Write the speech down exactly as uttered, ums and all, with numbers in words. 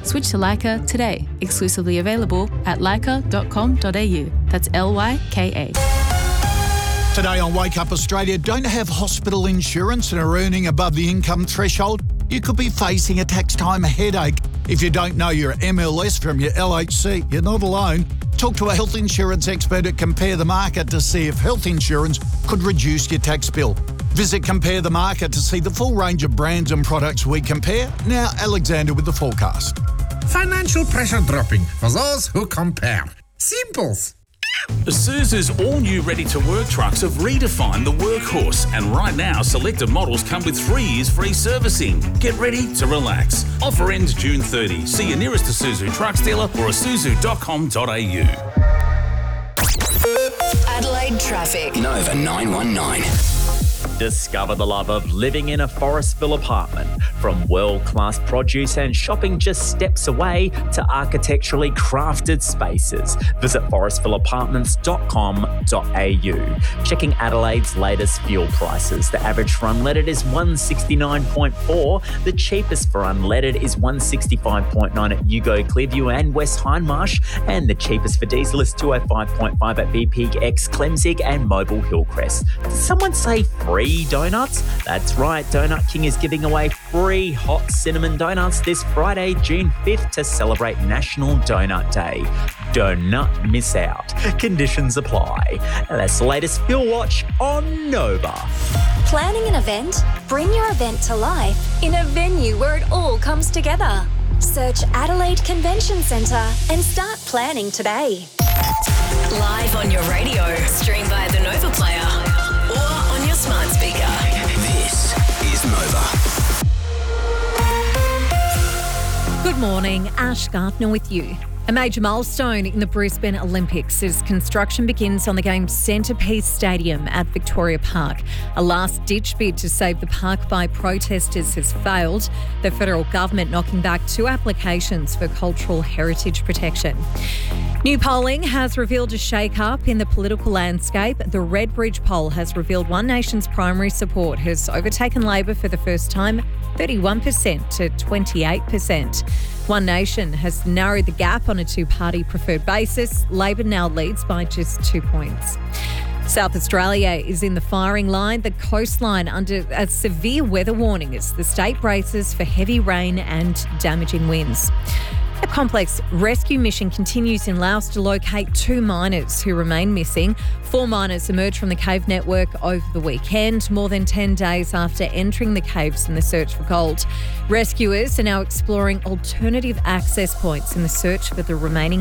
Switch to Leica today. Exclusively available at leica dot com dot a u. That's L Y K A. Today on Wake Up Australia, don't have hospital insurance and are earning above the income threshold? You could be facing a tax time headache. If you don't know your M L S from your L H C, you're not alone. Talk to a health insurance expert at Compare the Market to see if health insurance could reduce your tax bill. Visit Compare the Market to see the full range of brands and products we compare. Now, Alexander with the forecast. Financial pressure dropping for those who compare. Simples. Isuzu's all-new ready-to-work trucks have redefined the workhorse, and right now selected models come with three years free servicing. Get ready to relax. Offer ends June thirtieth. See your nearest Isuzu trucks dealer or isuzu dot com dot a u. Adelaide traffic. Nova nine one nine. Discover the love of living in a Forestville apartment. From world-class produce and shopping just steps away to architecturally crafted spaces. Visit forestville apartments dot com dot a u. Checking Adelaide's latest fuel prices. The average for unleaded is one sixty-nine point four. The cheapest for unleaded is one sixty-five point nine at Yugo, Clearview and West Hindmarsh. And the cheapest for diesel is two oh five point five at B P X, Clemzig and Mobile Hillcrest. Did someone say free donuts? That's right, Donut King is giving away free hot cinnamon donuts this Friday, June fifth to celebrate National Donut Day. Do not miss out. Conditions apply. And that's the latest Fuel Watch on Nova. Planning an event? Bring your event to life in a venue where it all comes together. Search Adelaide Convention Centre and start planning today. Live on your radio, stream via the Nova Player or on your smart speaker. This is Nova. Good morning, Ash Gardner with you. A major milestone in the Brisbane Olympics as construction begins on the game's centrepiece stadium at Victoria Park. A last-ditch bid to save the park by protesters has failed, the federal government knocking back two applications for cultural heritage protection. New polling has revealed a shake-up in the political landscape. The Redbridge poll has revealed One Nation's primary support has overtaken Labor for the first time, thirty-one percent to twenty-eight percent. One Nation has narrowed the gap on a two-party preferred basis. Labor now leads by just two points. South Australia is in the firing line. The coastline under a severe weather warning as the state braces for heavy rain and damaging winds. A complex rescue mission continues in Laos to locate two miners who remain missing. Four miners emerged from the cave network over the weekend, more than ten days after entering the caves in the search for gold. Rescuers are now exploring alternative access points in the search for the remaining